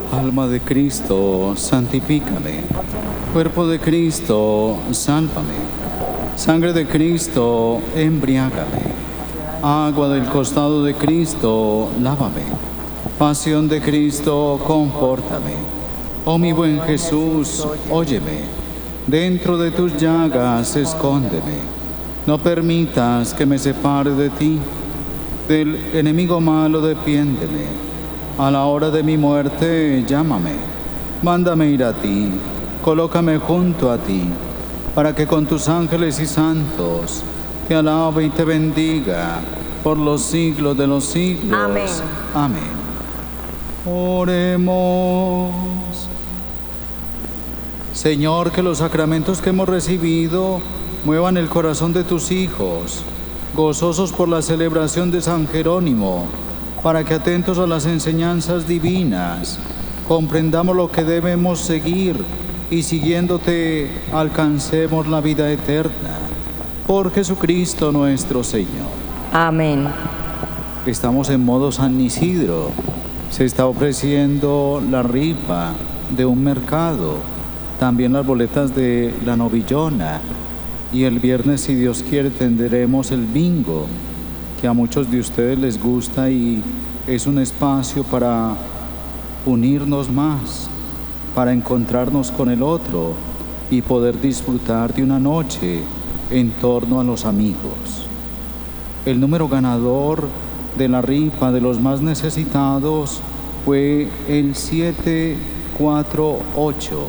Alma de Cristo, santifícame. Cuerpo de Cristo, sálvame. Sangre de Cristo, embriágame. Agua del costado de Cristo, lávame. Pasión de Cristo, confórtame. Oh mi buen Jesús, óyeme. Dentro de tus llagas, escóndeme. No permitas que me separe de ti. Del enemigo malo, defiéndeme. A la hora de mi muerte, llámame. Mándame ir a ti. Colócame junto a ti, para que con tus ángeles y santos te alabe y te bendiga por los siglos de los siglos. Amén. Amén. Oremos. Señor, que los sacramentos que hemos recibido muevan el corazón de tus hijos, gozosos por la celebración de San Jerónimo, para que atentos a las enseñanzas divinas, comprendamos lo que debemos seguir y siguiéndote alcancemos la vida eterna. Por Jesucristo nuestro Señor. Amén. Estamos en modo San Isidro. Se está ofreciendo la rifa de un mercado, también las boletas de la novillona. Y el viernes, si Dios quiere, tendremos el bingo, que a muchos de ustedes les gusta y es un espacio para unirnos más, para encontrarnos con el otro y poder disfrutar de una noche en torno a los amigos. El número ganador de la rifa de los más necesitados fue el 748.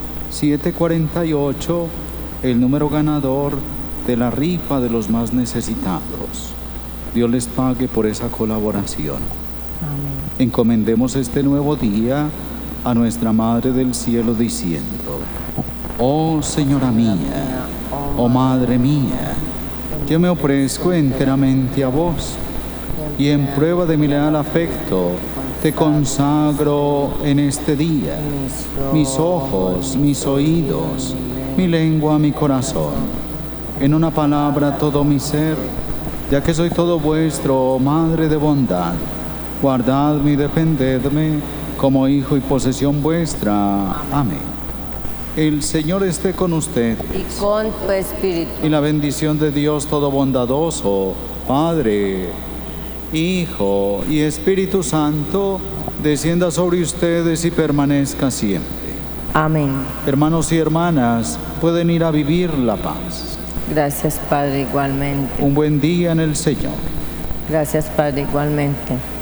748, el número ganador de la rifa de los más necesitados. Dios les pague por esa colaboración. Amén. Encomendemos este nuevo día a nuestra Madre del Cielo diciendo: Oh Señora mía, oh Madre mía, yo me ofrezco enteramente a vos y en prueba de mi leal afecto te consagro en este día mis ojos, mis oídos, mi lengua, mi corazón, en una palabra todo mi ser, ya que soy todo vuestro, oh Madre de bondad. Guardadme y defendedme como hijo y posesión vuestra. Amén. El Señor esté con usted. Y con tu espíritu. Y la bendición de Dios todo bondadoso, Padre, Hijo y Espíritu Santo, descienda sobre ustedes y permanezca siempre. Amén. Hermanos y hermanas, pueden ir a vivir la paz. Gracias, Padre, igualmente. Un buen día en el Señor. Gracias, Padre, igualmente.